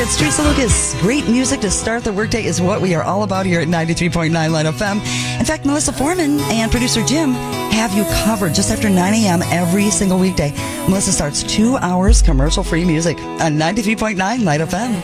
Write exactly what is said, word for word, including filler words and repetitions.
it's Teresa Lucas. Great music to start the workday is what we are all about here at ninety-three point nine Light F M. In fact, Melissa Foreman and producer Jim have you covered just after nine a.m. every single weekday. Melissa starts two hours commercial-free music on ninety-three point nine Light F M.